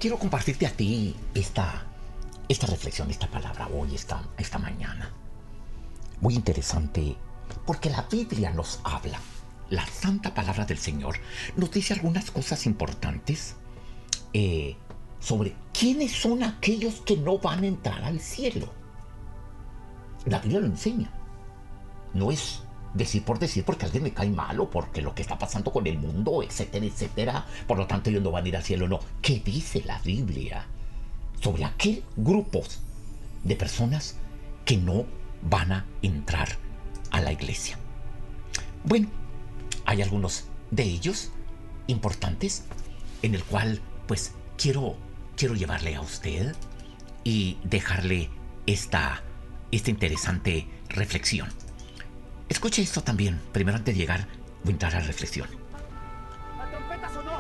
Quiero compartirte a ti esta reflexión, esta palabra hoy, esta mañana. Muy interesante, porque la Biblia nos habla, la santa palabra del Señor nos dice algunas cosas importantes sobre quiénes son aquellos que no van a entrar al cielo. La Biblia lo enseña. No es decir por decir porque alguien me cae mal o porque lo que está pasando con el mundo, etcétera, etcétera. Por lo tanto, ellos no van a ir al cielo. No. ¿Qué dice la Biblia sobre aquel grupo de personas que no van a entrar a la iglesia? Bueno, hay algunos de ellos importantes en el cual pues quiero llevarle a usted y dejarle esta interesante reflexión. Escuche esto también, primero antes de llegar o entrar a la reflexión. ¡La trompeta sonó!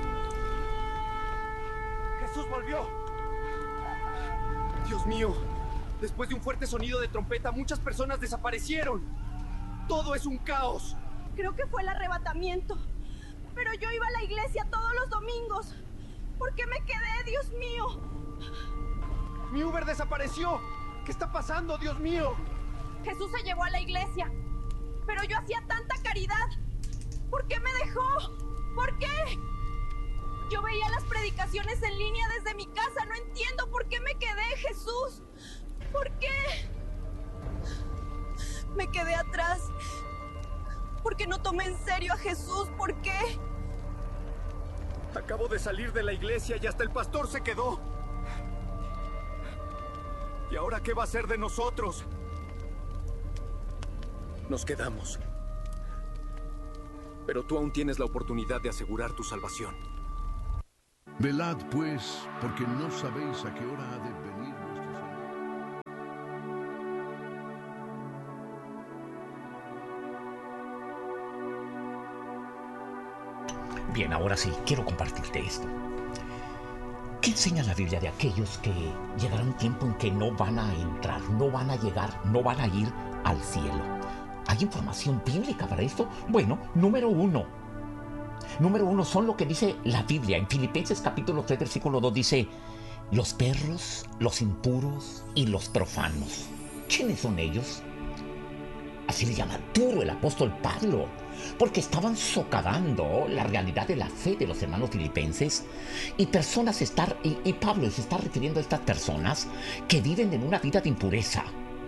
¡Jesús volvió! Dios mío, después de un fuerte sonido de trompeta, muchas personas desaparecieron. Todo es un caos. Creo que fue el arrebatamiento. Pero yo iba a la iglesia todos los domingos. ¿Por qué me quedé, Dios mío? Mi Uber desapareció. ¿Qué está pasando, Dios mío? Jesús se llevó a la iglesia. Pero yo hacía tanta caridad. ¿Por qué me dejó? ¿Por qué? Yo veía las predicaciones en línea desde mi casa. No entiendo por qué me quedé, Jesús. ¿Por qué? Me quedé atrás. ¿Por qué no tomé en serio a Jesús? ¿Por qué? Acabo de salir de la iglesia y hasta el pastor se quedó. ¿Y ahora qué va a ser de nosotros? Nos quedamos. Pero tú aún tienes la oportunidad de asegurar tu salvación. Velad, pues, porque no sabéis a qué hora ha de venir nuestro Señor. Bien, ahora sí, quiero compartirte esto. ¿Qué enseña la Biblia de aquellos que llegará un tiempo en que no van a entrar, no van a llegar, no van a ir al cielo? ¿Hay información bíblica para esto? Bueno, número uno son lo que dice la Biblia. En Filipenses capítulo 3, versículo 2 dice: los perros, los impuros y los profanos. ¿Quiénes son ellos? Así le llama duro el apóstol Pablo, porque estaban socavando la realidad de la fe de los hermanos filipenses y Pablo se está refiriendo a estas personas que viven en una vida de impureza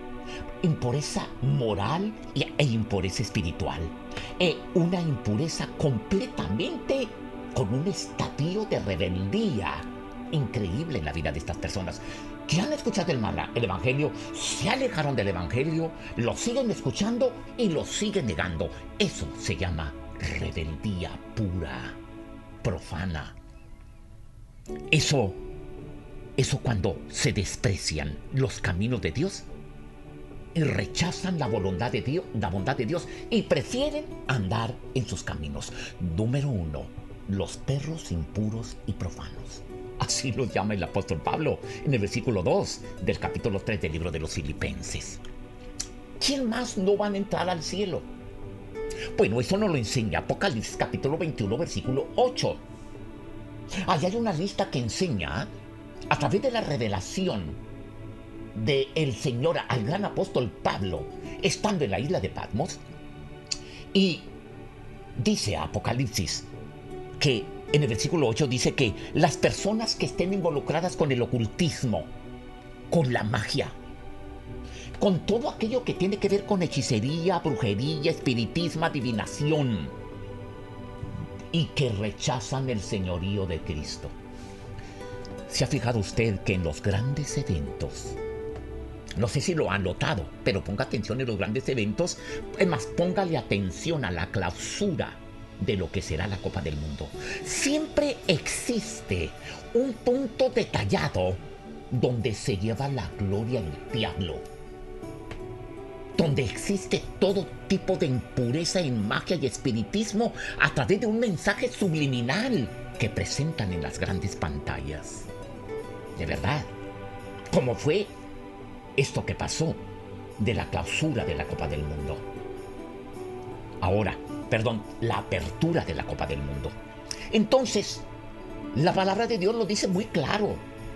moral e impureza espiritual, una impureza completamente con un estadio de rebeldía increíble en la vida de estas personas que han escuchado el Evangelio, se alejaron del Evangelio, lo siguen escuchando y lo siguen negando. Eso se llama rebeldía pura, profana. Eso cuando se desprecian los caminos de Dios y rechazan la bondad de Dios y prefieren andar en sus caminos. Número uno, los perros impuros y profanos. Así lo llama el apóstol Pablo en el versículo 2 del capítulo 3 del libro de los Filipenses. ¿Quién más no van a entrar al cielo? Bueno, eso nos lo enseña Apocalipsis capítulo 21, versículo 8. Allá hay una lista que enseña, a través de la revelación del Señor al gran apóstol Pablo, estando en la isla de Patmos, y dice Apocalipsis que en el versículo 8 dice que las personas que estén involucradas con el ocultismo, con la magia, con todo aquello que tiene que ver con hechicería, brujería, espiritismo, adivinación, y que rechazan el señorío de Cristo. ¿Se ha fijado usted que en los grandes eventos, no sé si lo ha notado, pero ponga atención en los grandes eventos, es más, póngale atención a la clausura de lo que será la Copa del Mundo? Siempre existe un punto detallado donde se lleva la gloria del diablo, donde existe todo tipo de impureza en magia y espiritismo a través de un mensaje subliminal que presentan en las grandes pantallas. De verdad, ¿cómo fue esto que pasó de la clausura de la Copa del Mundo? La apertura de la Copa del Mundo. Entonces, La palabra de Dios lo dice muy claro,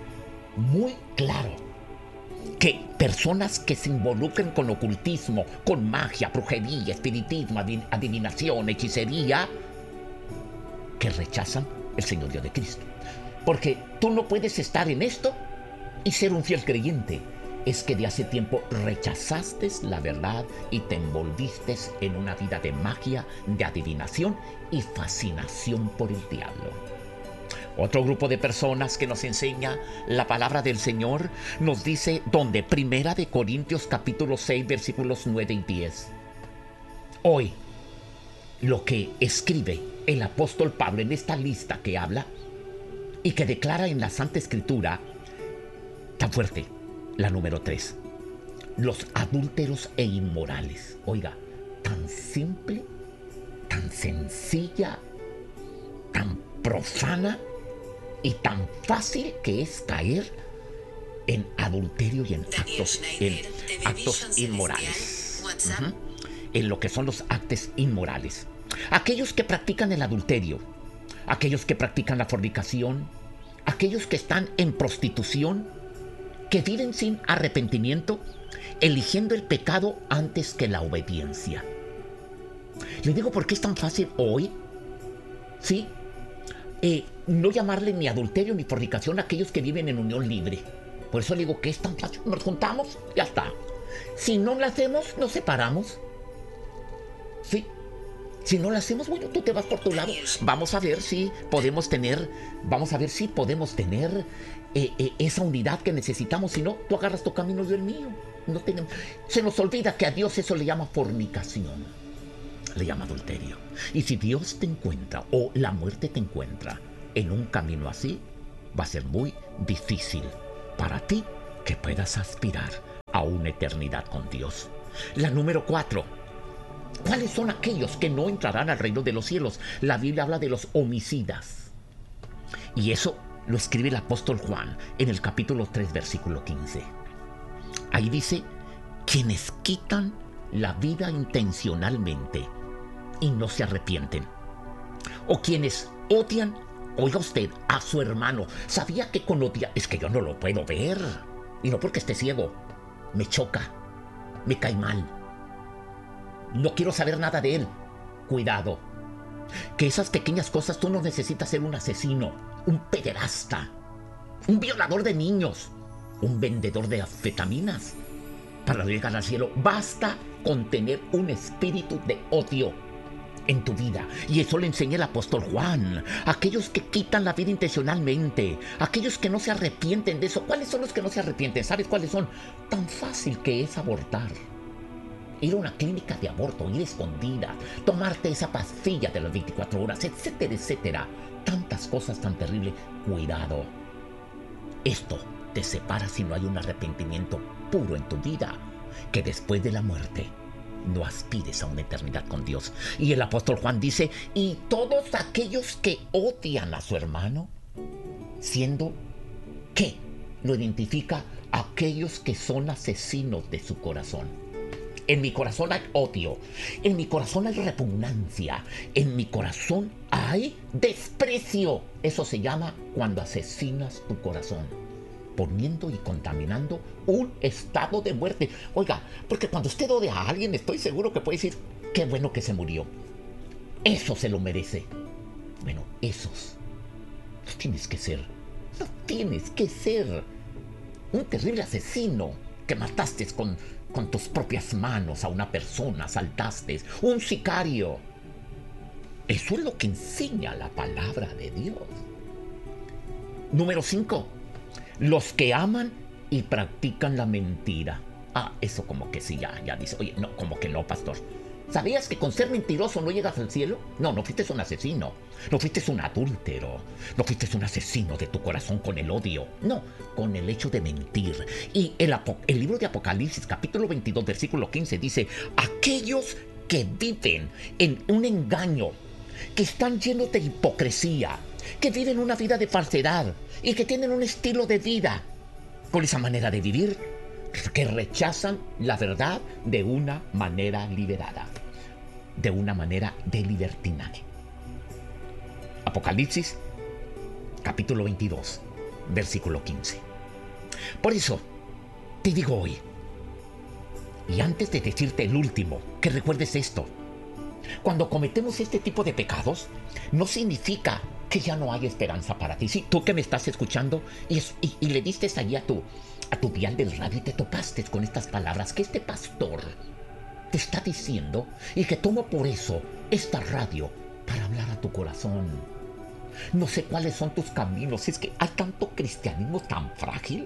que personas que se involucren con ocultismo, con magia, brujería, espiritismo, adivinación, hechicería, que rechazan el señorío de Cristo. Porque tú no puedes estar en esto y ser un fiel creyente. Es que de hace tiempo rechazaste la verdad y te envolviste en una vida de magia, de adivinación y fascinación por el diablo. Otro grupo de personas que nos enseña la palabra del Señor nos dice donde, Primera de Corintios capítulo 6 versículos 9 y 10. Hoy, lo que escribe el apóstol Pablo en esta lista que habla y que declara en la Santa Escritura, tan fuerte, la número 3, los adúlteros e inmorales. Oiga, tan simple, tan sencilla, tan profana y tan fácil que es caer en adulterio y en actos inmorales. En lo que son los actos inmorales. Aquellos que practican el adulterio, aquellos que practican la fornicación, aquellos que están en prostitución, que viven sin arrepentimiento, eligiendo el pecado antes que la obediencia. Les digo por qué es tan fácil hoy, ¿sí? No llamarle ni adulterio ni fornicación a aquellos que viven en unión libre. Por eso le digo que es tan fácil. Nos juntamos, ya está. Si no lo hacemos, nos separamos. ¿Sí? Si no lo hacemos, bueno, tú te vas por tu lado. Vamos a ver si podemos tener esa unidad que necesitamos. Si no, tú agarras tu camino y yo el mío. Se nos olvida que a Dios eso le llama fornicación, le llama adulterio. Y si Dios te encuentra o la muerte te encuentra en un camino así, va a ser muy difícil para ti que puedas aspirar a una eternidad con Dios. La número 4. ¿Cuáles son aquellos que no entrarán al reino de los cielos? La Biblia habla de los homicidas. Y eso lo escribe el apóstol Juan en el capítulo 3, versículo 15. Ahí dice, quienes quitan la vida intencionalmente y no se arrepienten. O quienes odian, oiga usted, a su hermano. ¿Sabía que con odiar? Es que yo no lo puedo ver. Y no porque esté ciego. Me choca. Me cae mal. No quiero saber nada de él. Cuidado. Que esas pequeñas cosas tú no necesitas ser un asesino, un pederasta, un violador de niños, un vendedor de anfetaminas para llegar al cielo. Basta con tener un espíritu de odio en tu vida. Y eso le enseña el apóstol Juan. Aquellos que quitan la vida intencionalmente, aquellos que no se arrepienten de eso. ¿Cuáles son los que no se arrepienten? ¿Sabes cuáles son? Tan fácil que es abortar. Ir a una clínica de aborto, ir escondida, tomarte esa pastilla de las 24 horas, etcétera, etcétera. Tantas cosas tan terribles. Cuidado. Esto te separa si no hay un arrepentimiento puro en tu vida, que después de la muerte no aspires a una eternidad con Dios. Y el apóstol Juan dice, y todos aquellos que odian a su hermano, siendo que lo identifica aquellos que son asesinos de su corazón. En mi corazón hay odio, en mi corazón hay repugnancia, en mi corazón hay desprecio. Eso se llama cuando asesinas tu corazón, poniendo y contaminando un estado de muerte. Oiga, porque cuando usted odia a alguien, estoy seguro que puede decir, qué bueno que se murió. Eso se lo merece. Bueno, esos no tienes que ser un terrible asesino que mataste con tus propias manos a una persona, asaltaste, un sicario. Eso es lo que enseña la palabra de Dios. Número 5. Los que aman y practican la mentira. Eso como que sí, ya dice, oye, no, como que no, pastor. ¿Sabías que con ser mentiroso no llegas al cielo? No fuiste un asesino, no fuiste un adúltero, no fuiste un asesino de tu corazón con el odio. No, con el hecho de mentir. Y el libro de Apocalipsis, capítulo 22, versículo 15, dice, aquellos que viven en un engaño, que están llenos de hipocresía, que viven una vida de falsedad y que tienen un estilo de vida con esa manera de vivir, que rechazan la verdad de una manera liberada, de una manera de libertinaje. Apocalipsis capítulo 22, versículo 15. Por eso, te digo hoy, y antes de decirte el último, que recuerdes esto. Cuando cometemos este tipo de pecados, no significa que ya no hay esperanza para ti. Sí, tú que me estás escuchando y le diste allí a tu dial del radio y te topaste con estas palabras que este pastor te está diciendo, y que tomo por eso esta radio para hablar a tu corazón. No sé cuáles son tus caminos. Es que hay tanto cristianismo tan frágil,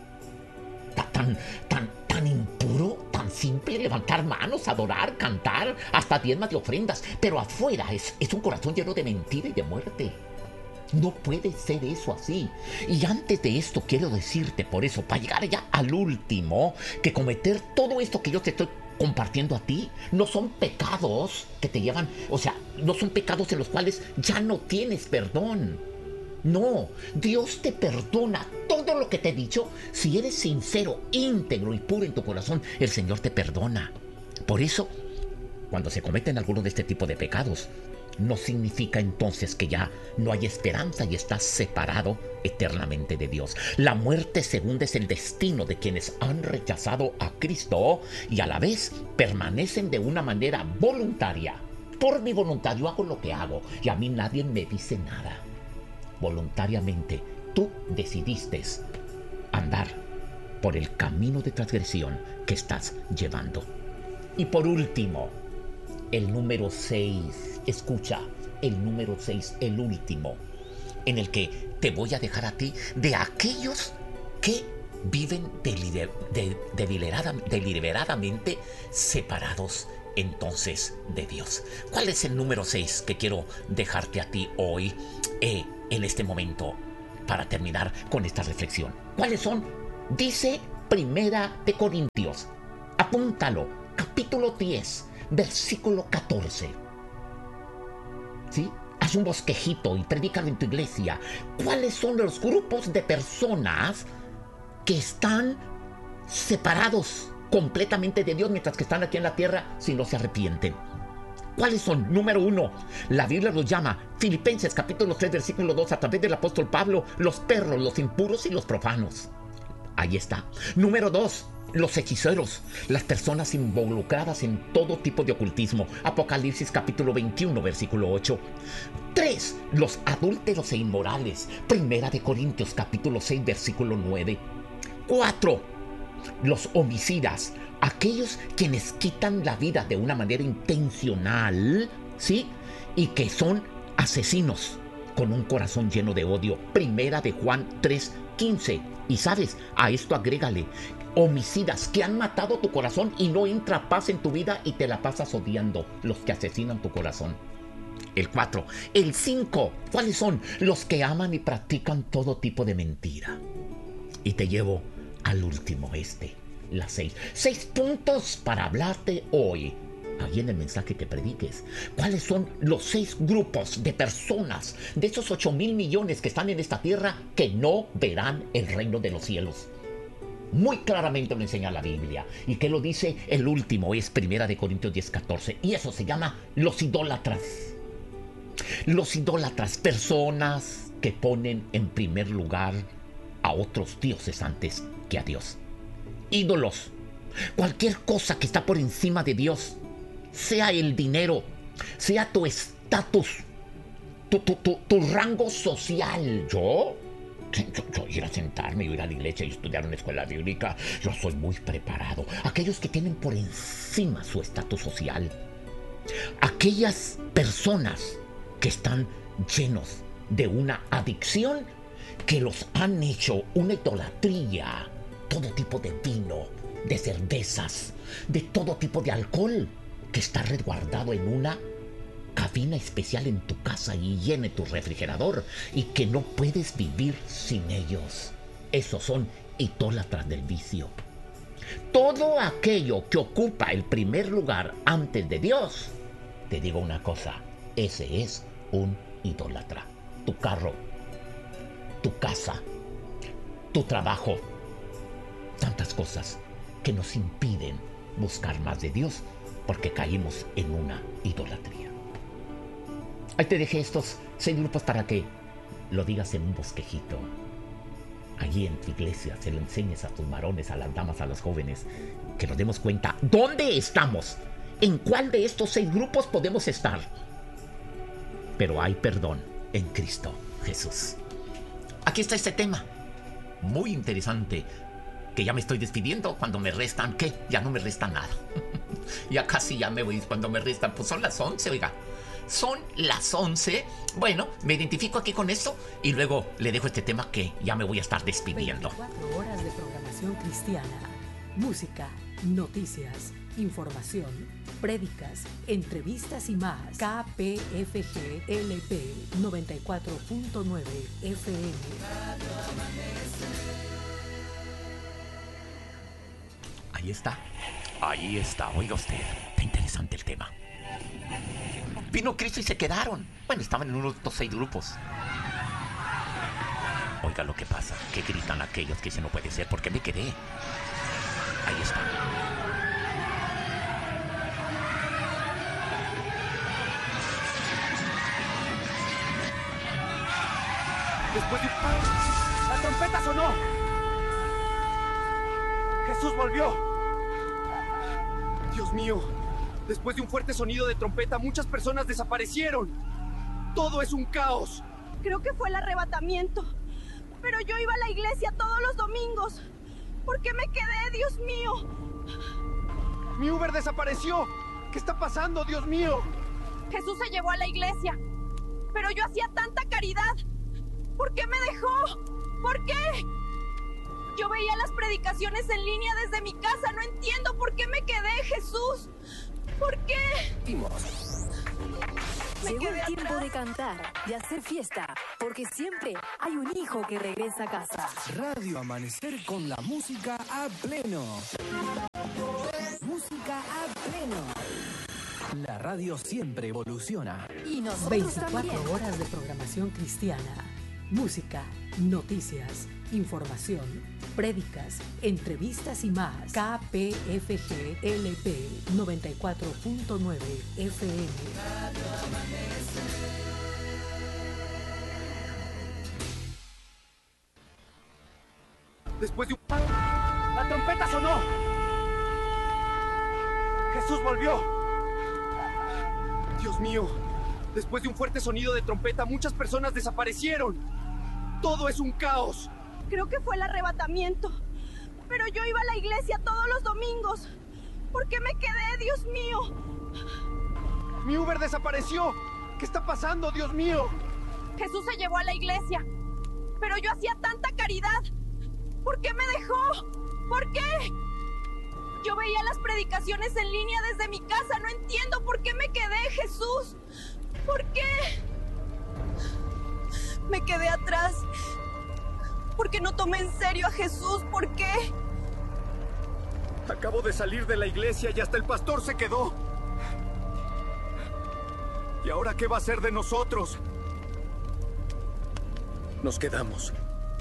tan impuro, tan simple, levantar manos, adorar, cantar, hasta diezmas de ofrendas, pero afuera es un corazón lleno de mentira y de muerte. No puede ser eso así. Y antes de esto quiero decirte, por eso, para llegar ya al último, que cometer todo esto que yo te estoy compartiendo a ti, no son pecados que te llevan, o sea, no son pecados en los cuales ya no tienes perdón. No, Dios te perdona todo lo que te he dicho. Si eres sincero, íntegro y puro en tu corazón, el Señor te perdona. Por eso, cuando se cometen algunos de este tipo de pecados, no significa entonces que ya no hay esperanza y estás separado eternamente de Dios. La muerte segunda es el destino de quienes han rechazado a Cristo y a la vez permanecen de una manera voluntaria. Por mi voluntad yo hago lo que hago y a mí nadie me dice nada. Voluntariamente tú decidiste andar por el camino de transgresión que estás llevando. Y por último, el número 6. Escucha, el número 6, el último, en el que te voy a dejar a ti de aquellos que viven deliberadamente separados entonces de Dios. ¿Cuál es el número 6 que quiero dejarte a ti hoy en este momento para terminar con esta reflexión? ¿Cuáles son? Dice Primera de Corintios, apúntalo, capítulo 10, versículo 14. ¿Sí? Haz un bosquejito y predícalo en tu iglesia. ¿Cuáles son los grupos de personas que están separados completamente de Dios mientras que están aquí en la tierra si no se arrepienten? ¿Cuáles son? Número 1, la Biblia los llama, Filipenses capítulo 3, versículo 2, a través del apóstol Pablo, los perros, los impuros y los profanos. Ahí está. Número 2, los hechiceros, las personas involucradas en todo tipo de ocultismo. Apocalipsis capítulo 21, versículo 8. 3, los adúlteros e inmorales. Primera de Corintios capítulo 6, versículo 9. 4, los homicidas, aquellos quienes quitan la vida de una manera intencional, ¿sí? Y que son asesinos con un corazón lleno de odio. Primera de Juan 3:15. Y sabes, a esto agrégale homicidas que han matado tu corazón y no entra paz en tu vida y te la pasas odiando, los que asesinan tu corazón. El 4. El 5. ¿Cuáles son? Los que aman y practican todo tipo de mentira. Y te llevo al último, las 6. 6 puntos para hablarte hoy, ahí en el mensaje que prediques. ¿Cuáles son los 6 grupos de personas, de esos 8,000 millones que están en esta tierra, que no verán el reino de los cielos? Muy claramente lo enseña la Biblia. ¿Y qué lo dice? El último es Primera de Corintios 10:14. Y eso se llama los idólatras. Los idólatras, personas que ponen en primer lugar a otros dioses antes que a Dios. Ídolos, cualquier cosa que está por encima de Dios, sea el dinero, sea tu estatus, tu rango social. Yo ir a sentarme, yo ir a la iglesia y estudiar en una escuela bíblica, yo soy muy preparado. Aquellos que tienen por encima su estatus social, aquellas personas que están llenos de una adicción que los han hecho una idolatría, todo tipo de vino, de cervezas, de todo tipo de alcohol, que está resguardado en una cabina especial en tu casa y llena tu refrigerador, y que no puedes vivir sin ellos. Esos son idólatras del vicio. Todo aquello que ocupa el primer lugar antes de Dios, te digo una cosa, ese es un idólatra. Tu carro, tu casa, tu trabajo, tantas cosas que nos impiden buscar más de Dios porque caímos en una idolatría. Ahí te dejé estos 6 grupos para que lo digas en un bosquejito. Allí en tu iglesia se lo enseñes a tus varones, a las damas, a los jóvenes, que nos demos cuenta dónde estamos, en cuál de estos 6 grupos podemos estar. Pero hay perdón en Cristo Jesús. Aquí está este tema, muy interesante, que ya me estoy despidiendo cuando me restan, ¿qué? Ya no me resta nada. Ya casi ya me voy cuando me restan, pues son las 11, oiga. Son las 11. Bueno, me identifico aquí con esto y luego le dejo este tema que ya me voy a estar despidiendo. 24 horas de programación cristiana. Música, noticias, información, prédicas, entrevistas y más. KPFG LP 94.9 FM. Ahí está, oiga usted. Está interesante el tema. Vino Cristo y se quedaron. Bueno, estaban en uno de estos 6 grupos. Oiga lo que pasa, que gritan aquellos que dicen no puede ser, porque me quedé. Ahí está. Después de... ¡La trompeta sonó! ¡Jesús volvió! Dios mío, después de un fuerte sonido de trompeta, muchas personas desaparecieron. Todo es un caos. Creo que fue el arrebatamiento. Pero yo iba a la iglesia todos los domingos. ¿Por qué me quedé, Dios mío? Mi Uber desapareció. ¿Qué está pasando, Dios mío? Jesús se llevó a la iglesia. Pero yo hacía tanta caridad. ¿Por qué me dejó? ¿Por qué? Yo veía las predicaciones en línea desde mi casa. No entiendo por qué me quedé, Jesús. ¿Por qué? Llegó el tiempo de cantar, de hacer fiesta, porque siempre hay un hijo que regresa a casa. Radio Amanecer con la música a pleno. Música a pleno. La radio siempre evoluciona. Y nosotros 24 también. Horas de programación cristiana. Música, noticias, información, prédicas, entrevistas y más. KPFG LP 94.9 FM. Después de un... ¡La trompeta sonó! ¡Jesús volvió! Dios mío, después de un fuerte sonido de trompeta, muchas personas desaparecieron. Todo es un caos. Creo que fue el arrebatamiento. Pero yo iba a la iglesia todos los domingos. ¿Por qué me quedé, Dios mío? Mi Uber desapareció. ¿Qué está pasando, Dios mío? Jesús se llevó a la iglesia. Pero yo hacía tanta caridad. ¿Por qué me dejó? ¿Por qué? Yo veía las predicaciones en línea desde mi casa. No entiendo por qué me quedé, Jesús. ¿Por qué? Me quedé atrás. ¿Por qué no tomé en serio a Jesús? ¿Por qué? Acabo de salir de la iglesia y hasta el pastor se quedó. ¿Y ahora qué va a hacer de nosotros? Nos quedamos.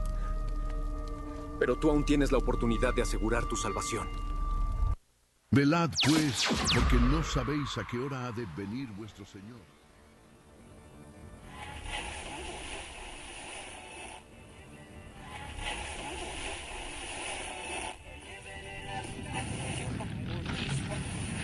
Pero tú aún tienes la oportunidad de asegurar tu salvación. Velad pues, porque no sabéis a qué hora ha de venir vuestro Señor.